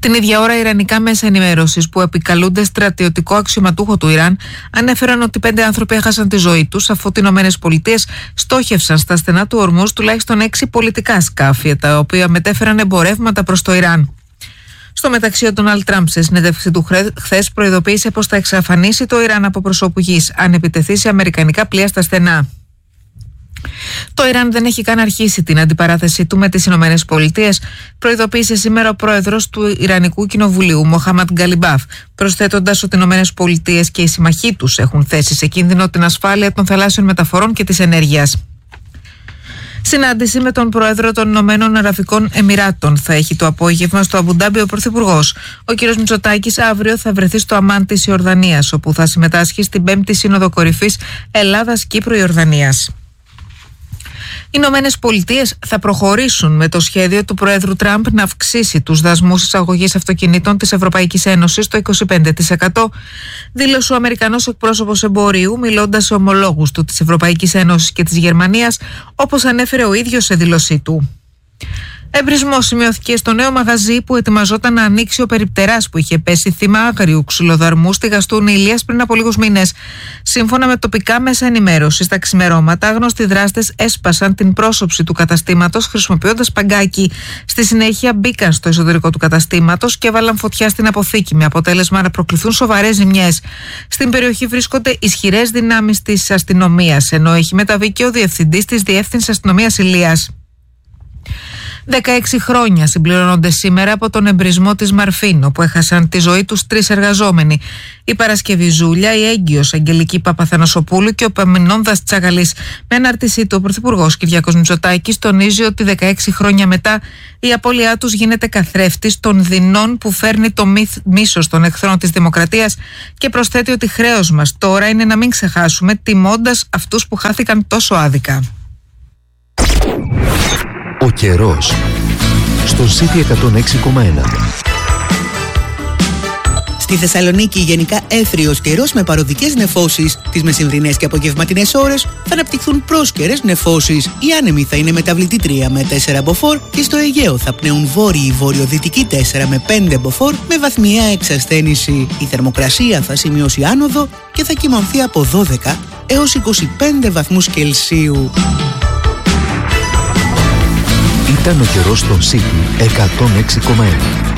Την ίδια ώρα, ιρανικά μέσα ενημέρωσης που επικαλούνται στρατιωτικό αξιωματούχο του Ιράν ανέφεραν ότι 5 άνθρωποι έχασαν τη ζωή τους αφού οι ΗΠΑ στόχευσαν στα στενά του Ορμούζ τουλάχιστον 6 πολιτικά σκάφη, τα οποία μετέφεραν εμπορεύματα προς το Ιράν. Στο μεταξύ, ο Ντόναλντ Τραμπ σε συνέντευξη του χθες προειδοποίησε πως θα εξαφανίσει το Ιράν από προσώπου γης αν επιτεθεί σε αμερικανικά πλοία στα στενά. Το Ιράν δεν έχει καν αρχίσει την αντιπαράθεσή του με τις Ηνωμένες Πολιτείες, προειδοποίησε σήμερα ο πρόεδρος του Ιρανικού Κοινοβουλίου, Μοχάμαντ Γκαλιμπάφ, προσθέτοντας ότι οι Ηνωμένες Πολιτείες και οι συμμαχοί τους έχουν θέσει σε κίνδυνο την ασφάλεια των θαλάσσιων μεταφορών και της ενέργειας. Συνάντηση με τον πρόεδρο των Ηνωμένων Αραβικών Εμιράτων θα έχει το απόγευμα στο Αμπουντάμπι ο Πρωθυπουργός. Ο κ. Μητσοτάκης αύριο θα βρεθεί στο Αμάν της Ιορδανίας, όπου θα συμμετάσχει στην 5η Σύνοδο Κορυφής Ελλάδας-Κύπρου-Ιορδανίας. Οι Ηνωμένες Πολιτείες θα προχωρήσουν με το σχέδιο του Προέδρου Τραμπ να αυξήσει τους δασμούς εισαγωγής αυτοκινήτων της Ευρωπαϊκής Ένωσης στο 25%, δήλωσε ο Αμερικανός εκπρόσωπος εμπορίου, μιλώντας σε ομολόγους του της Ευρωπαϊκής Ένωσης και της Γερμανίας, όπως ανέφερε ο ίδιος σε δήλωσή του. Εμπρισμός σημειώθηκε στο νέο μαγαζί που ετοιμαζόταν να ανοίξει ο περιπτεράς που είχε πέσει θύμα άγριου ξυλοδαρμού στη Γαστούνη Ηλίας πριν από λίγους μήνες. Σύμφωνα με τοπικά μέσα ενημέρωσης, στα ξημερώματα άγνωστοι δράστες έσπασαν την πρόσωψη του καταστήματος χρησιμοποιώντας παγκάκι. Στη συνέχεια μπήκαν στο εσωτερικό του καταστήματος και έβαλαν φωτιά στην αποθήκη, με αποτέλεσμα να προκληθούν σοβαρές ζημιές. Στην περιοχή βρίσκονται ισχυρές δυνάμεις της αστυνομίας, ενώ έχει μεταβεί και ο διευθυντής της Διεύθυνσης Αστυνομίας Ηλίας. 16 χρόνια συμπληρώνονται σήμερα από τον εμπρισμό της Μαρφίν, όπου έχασαν τη ζωή τους 3 εργαζόμενοι. Η Παρασκευή Ζούλια, η έγκυος Αγγελική Παπαθανασοπούλου και ο Παμινώνδας Τσαγαλής. Με ανάρτησή του, ο Πρωθυπουργός Κυριάκος Μητσοτάκης τονίζει ότι 16 χρόνια μετά η απώλειά τους γίνεται καθρέφτης των δεινών που φέρνει το μίσος των εχθρών της δημοκρατίας και προσθέτει ότι χρέος μας τώρα είναι να μην ξεχάσουμε, τιμώντας αυτούς που χάθηκαν τόσο άδικα. Ο καιρός στον City 106,1. Στη Θεσσαλονίκη γενικά έθριος καιρός με παροδικές νεφώσεις. Τις μεσημβρινές και απογευματινές ώρες θα αναπτυχθούν πρόσκαιρες νεφώσεις. Η άνεμη θα είναι μεταβλητή 3 με 4 μποφόρ και στο Αιγαίο θα πνέουν βόρειοι βορειοδυτικοί 4 με 5 μποφόρ με βαθμιαία εξασθένηση. Η θερμοκρασία θα σημειώσει άνοδο και θα κυμανθεί από 12 έως 25 βαθμούς Κελσίου. Ήταν ο καιρός στον City 106,1.